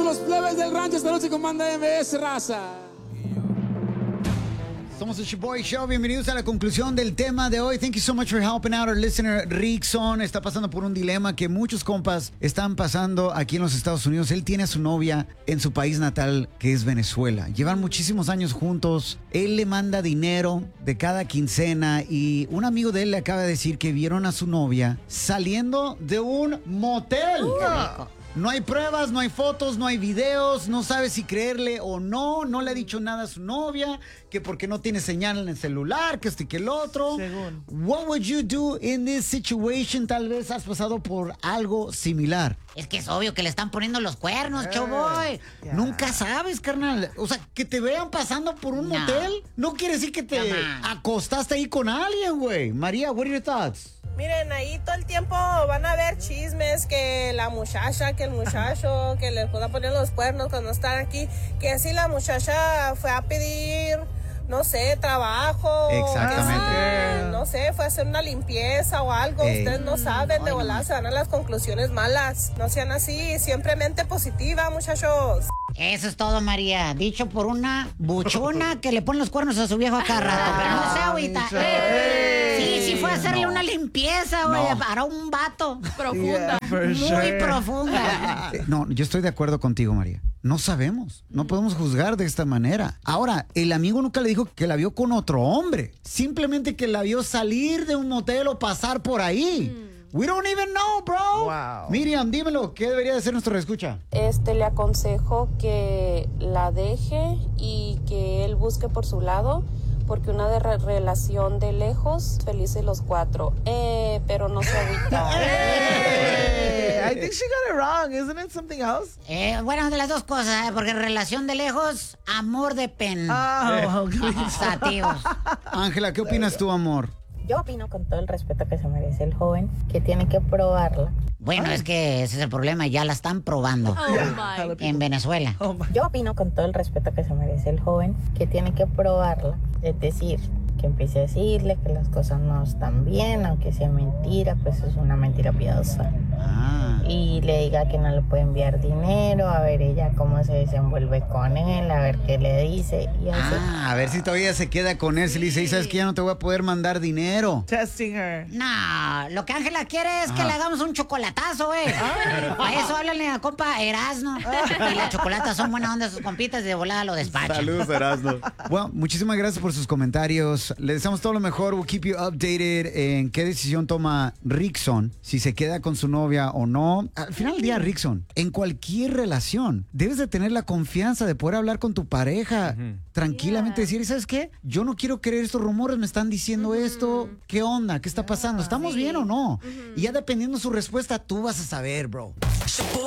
los plebes del rancho. Esta noche comanda MBS, raza. Somos el Shoboy Show. Bienvenidos a la conclusión del tema de hoy. Thank you so much for helping out our listener. Rickson está pasando por un dilema que muchos compas están pasando aquí en los Estados Unidos. Él tiene a su novia en su país natal, que es Venezuela. Llevan muchísimos años juntos. Él le manda dinero de cada quincena y un amigo de él le acaba de decir que vieron a su novia saliendo de un motel. No hay pruebas, no hay fotos, no hay videos, no sabe si creerle o no, no le ha dicho nada a su novia, que porque no tiene señal en el celular, que esto y que el otro. Según. What would you do in this situation? Tal vez has pasado por algo similar. Es que es obvio que le están poniendo los cuernos, Showboy. Ya. Nunca sabes, carnal. O sea, que te vean pasando por un No. motel no quiere decir que te Come on. acostaste ahí con alguien, güey. María, what are your thoughts? Miren, ahí todo el tiempo van a ver chismes, que la muchacha, que el muchacho, que les pueda poner los cuernos cuando están aquí, que si la muchacha fue a pedir, no sé, trabajo, Exactamente. que si, no sé, fue a hacer una limpieza o algo, ustedes no saben, de volar se van a las conclusiones malas, no sean así, siempre mente positiva, muchachos. Eso es todo, María. Dicho por una buchona que le pone los cuernos a su viejo a cada rato. Pero no sé, agüita. Sí, fue a hacerle una limpieza, güey, para un vato. Profunda. Muy profunda. No, yo estoy de acuerdo contigo, María. No sabemos. No podemos juzgar de esta manera. Ahora, el amigo nunca le dijo que la vio con otro hombre. Simplemente que la vio salir de un motel o pasar por ahí. We don't even know, bro. Wow. Miriam, dímelo. ¿Qué debería de ser nuestro escucha? Le aconsejo que la deje y que él busque por su lado, porque una relación de lejos, felices los cuatro. Pero no se agüita. I think she got it wrong. Isn't it something else? Bueno, de las dos cosas, porque relación de lejos, amor de pen. Oh, Sativos. Ángela, ¿qué opinas tú, amor? Yo opino con todo el respeto que se merece el joven, que tiene que probarla. Bueno, es que ese es el problema, ya la están probando en Venezuela. Yo opino con todo el respeto que se merece el joven, que tiene que probarla. Es decir, que empiece a decirle que las cosas no están bien, aunque sea mentira, pues es una mentira piadosa. Y le diga que no le puede enviar dinero, a ver ella cómo se desenvuelve con él, a ver qué le dice y así. A ver si todavía se queda con él. Si le dice, ¿sabes que ya no te voy a poder mandar dinero? Testing her. No, lo que Ángela quiere es que le hagamos un chocolatazo, güey. Para eso háblale a compa Erasno. Y las chocolatas son buena onda sus compitas, de volada lo despachan. Saludos, Erasmo. Bueno, muchísimas gracias por sus comentarios. Le deseamos todo lo mejor. We'll keep you updated en qué decisión toma Rickson, si se queda con su novia o no. Al final del día, Rickson, en cualquier relación, debes de tener la confianza de poder hablar con tu pareja tranquilamente, decir, ¿sabes qué? Yo no quiero creer estos rumores, me están diciendo esto. ¿Qué onda? ¿Qué está pasando? ¿Estamos bien o no? Y ya dependiendo de su respuesta, tú vas a saber, bro.